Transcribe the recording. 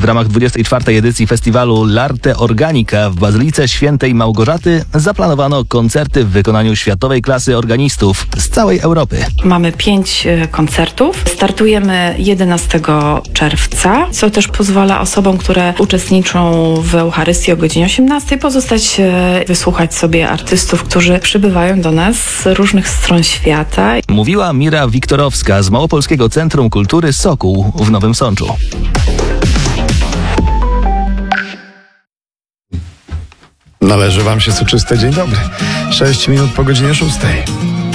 ramach 24. edycji festiwalu L'Arte Organica w Bazylice Świętej Małgorzaty zaplanowano koncerty w wykonaniu światowej klasy organistów z całej Europy. Mamy 5 koncertów. Startujemy 11 czerwca, co też pozwala osobom, które uczestniczą w Eucharystii o godzinie 18 pozostać, wysłuchać sobie artystów, którzy przybywają do nas z różnych stron świata. Mówiła Mira Wiktorowska z Małopolskiego Centrum Kultury Sokół w Nowym Sączu. Należy wam się soczyste dzień dobry. 6 minut po godzinie 6.